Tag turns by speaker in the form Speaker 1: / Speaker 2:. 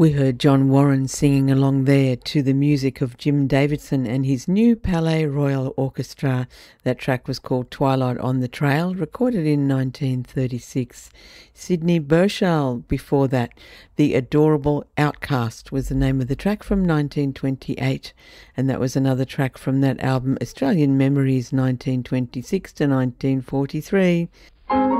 Speaker 1: We heard John Warren singing along there to the music of Jim Davidson and his new Palais Royal Orchestra. That track was called Twilight on the Trail, recorded in 1936. Sidney Burchell before that. The Adorable Outcast was the name of the track from 1928. And that was another track from that album Australian Memories 1926 to 1943.